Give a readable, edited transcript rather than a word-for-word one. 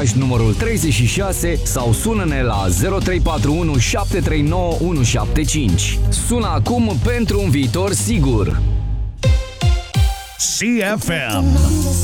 București, numărul 36 sau sună-ne la 0341 739 175. Sună acum pentru un viitor sigur. CFM.